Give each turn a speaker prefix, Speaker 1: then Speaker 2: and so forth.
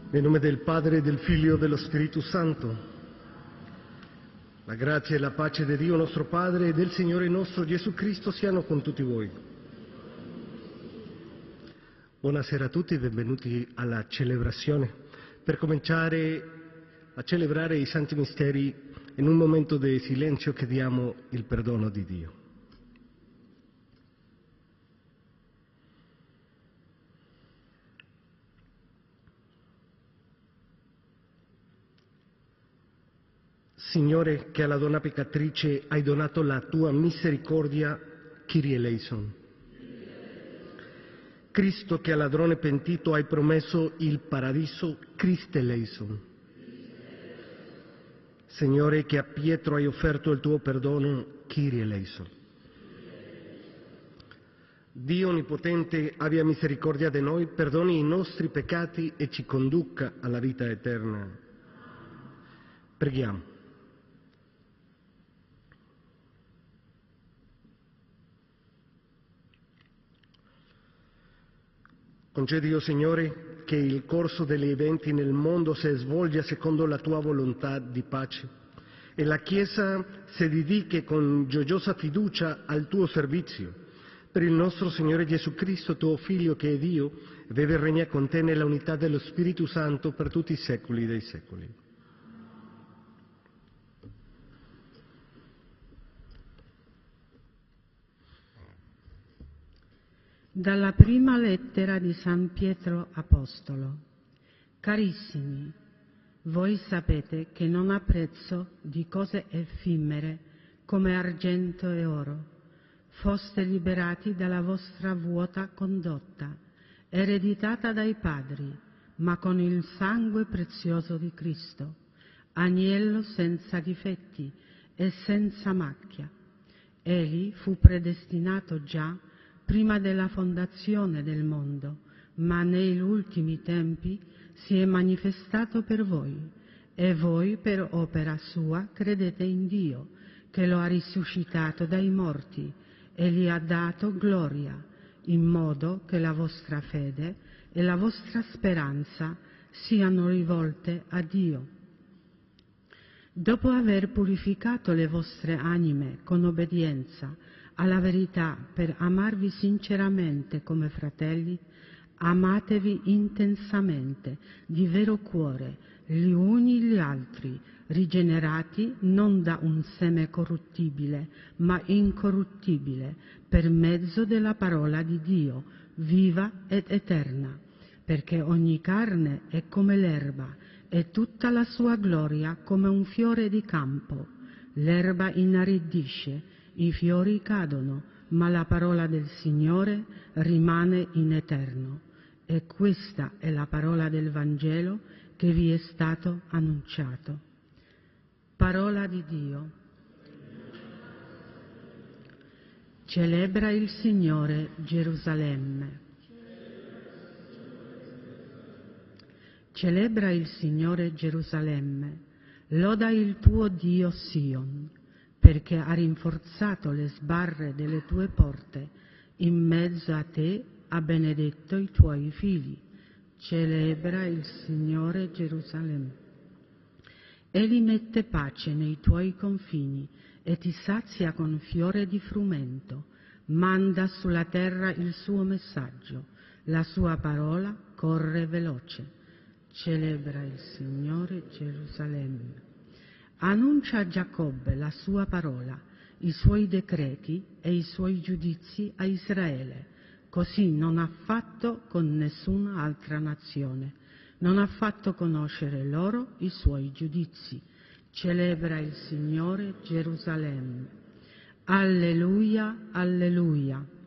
Speaker 1: Nel nome del Padre, del Figlio e dello Spirito Santo. La grazia e la pace di Dio nostro Padre e del Signore nostro Gesù Cristo siano con tutti voi. Buonasera a tutti e benvenuti alla celebrazione. Per cominciare a celebrare i Santi Misteri in un momento di silenzio chiediamo il perdono di Dio. Signore, che alla donna peccatrice hai donato la tua misericordia, Kyrie eleison. Cristo, che al ladrone pentito hai promesso il paradiso, Christe eleison. Signore, che a Pietro hai offerto il tuo perdono, Kyrie eleison. Dio Onnipotente abbia misericordia di noi, perdoni i nostri peccati e ci conduca alla vita eterna. Preghiamo. Concedi, o Signore, che il corso degli eventi nel mondo si svolga secondo la tua volontà di pace e la Chiesa si dedichi con gioiosa fiducia al tuo servizio. Per il nostro Signore Gesù Cristo, tuo Figlio, che è Dio, vive e regna con te nella unità dello Spirito Santo per tutti i secoli dei secoli.
Speaker 2: Dalla prima lettera di San Pietro Apostolo. Carissimi, voi sapete che non apprezzo di cose effimere come argento e oro. Foste liberati dalla vostra vuota condotta, ereditata dai padri, ma con il sangue prezioso di Cristo, agnello senza difetti e senza macchia. Egli fu predestinato già prima della fondazione del mondo, ma negli ultimi tempi si è manifestato per voi, e voi per opera sua credete in Dio, che lo ha risuscitato dai morti e gli ha dato gloria, in modo che la vostra fede e la vostra speranza siano rivolte a Dio. Dopo aver purificato le vostre anime con obbedienza alla verità per amarvi sinceramente come fratelli, amatevi intensamente, di vero cuore, gli uni gli altri, rigenerati non da un seme corruttibile, ma incorruttibile, per mezzo della parola di Dio, viva ed eterna, perché ogni carne è come l'erba, e tutta la sua gloria come un fiore di campo. L'erba inaridisce, i fiori cadono, ma la parola del Signore rimane in eterno. E questa è la parola del Vangelo che vi è stato annunciato. Parola di Dio. Celebra il Signore Gerusalemme. Celebra il Signore Gerusalemme. Loda il tuo Dio Sion, perché ha rinforzato le sbarre delle tue porte, in mezzo a te ha benedetto i tuoi figli. Celebra il Signore Gerusalemme. Egli mette pace nei tuoi confini e ti sazia con fiore di frumento. Manda sulla terra il suo messaggio, la sua parola corre veloce. Celebra il Signore Gerusalemme. Annuncia a Giacobbe la sua parola, i suoi decreti e i suoi giudizi a Israele. Così non ha fatto con nessun'altra nazione. Non ha fatto conoscere loro i suoi giudizi. Celebra il Signore Gerusalemme. Alleluia, alleluia.